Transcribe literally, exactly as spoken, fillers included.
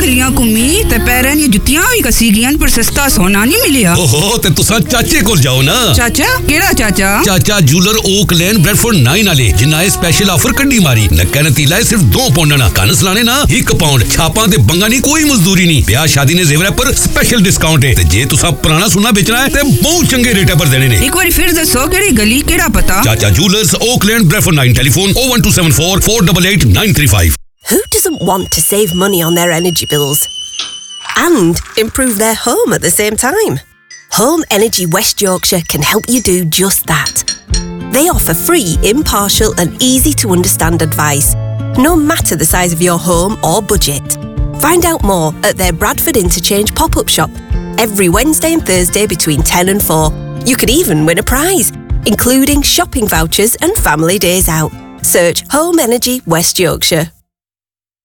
गलियां घुम्मी ते पैरां दी जुत्तियां भी कसी गियां पर सस्ता सोना नहीं मिलिया। ओहो ते तुसा चाचे कोल जाओ ना। चाचा केड़ा चाचा? चाचा जूलर ओक लेन ब्रेडफोर्ड नाइन वाले जिन्ना ए स्पेशल ऑफर कड्डी मारी। नक्का नतीला है सिर्फ दो पाउंड ना, कन सलाने ना एक पाउंड, छापां ते बंगा नहीं कोई मजदूरी नहीं। ब्याह शादी ने जेवरा पर स्पेशल डिस्काउंट है ते जे तुसा पुराना सोना बेचना है ते बहुत चंगे रेट पर देने ने। एक बार फिर दसो केड़ी गली केड़ा पता? चाचा jewellers okay lane Bradford nine, telephone oh one two seven four four eight eight nine three five. Who doesn't want to save money on their energy bills and improve their home at the same time? Home Energy West Yorkshire can help you do just that. They offer free, impartial and easy to understand advice, no matter the size of your home or budget. Find out more at their Bradford Interchange pop-up shop every Wednesday and Thursday between ten and four. You could even win a prize, including shopping vouchers and family days out. Search Home Energy West Yorkshire.